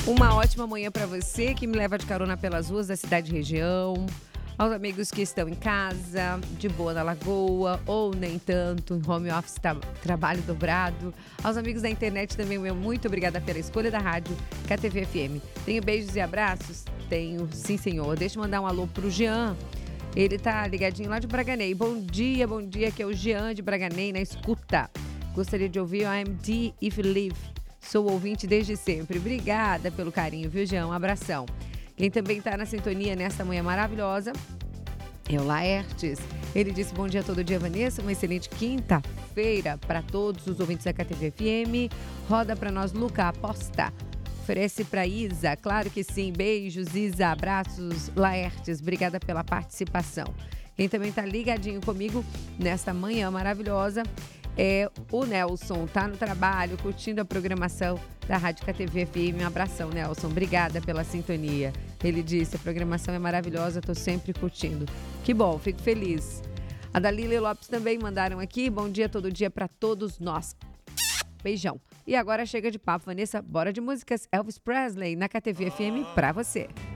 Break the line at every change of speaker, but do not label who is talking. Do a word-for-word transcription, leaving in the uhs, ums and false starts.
Uma ótima manhã para você que me leva de carona pelas ruas da cidade e região. Aos amigos que estão em casa, de boa na lagoa, ou nem tanto, em home office, tá, trabalho dobrado. Aos amigos da internet também, meu muito obrigada pela escolha da rádio K T V F M. Tenho beijos e abraços? Tenho, sim senhor. Deixa eu mandar um alô pro Jean. Ele tá ligadinho lá de Braganey. Bom dia, bom dia, que é o Jean de Braganey na escuta. Gostaria de ouvir o I M D If You Live. Sou ouvinte desde sempre. Obrigada pelo carinho, viu, Jean? Um abração. Quem também está na sintonia nesta manhã maravilhosa é o Laertes. Ele disse bom dia todo dia, Vanessa. Uma excelente quinta-feira para todos os ouvintes da K T V F M. Roda para nós, Luca, aposta. Oferece para Isa. Claro que sim. Beijos, Isa. Abraços, Laertes. Obrigada pela participação. Quem também está ligadinho comigo nesta manhã maravilhosa é o Nelson, tá no trabalho, curtindo a programação da Rádio K T V F M. Um abração, Nelson. Obrigada pela sintonia. Ele disse, a programação é maravilhosa, tô sempre curtindo. Que bom, fico feliz. A Dalila e Lopes também mandaram aqui. Bom dia todo dia para todos nós. Beijão. E agora chega de papo, Vanessa. Bora de músicas. Elvis Presley na K T V F M pra você.